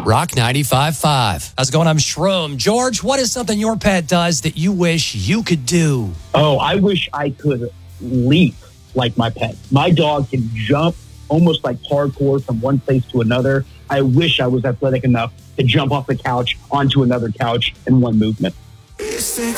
Rock 95.5. How's it going? I'm Shroom. George, what is something your pet does that you wish you could do? Oh, I wish I could leap like my pet. My dog can jump almost like parkour from one place to another. I wish I was athletic enough to jump off the couch onto another couch in one movement. Sexy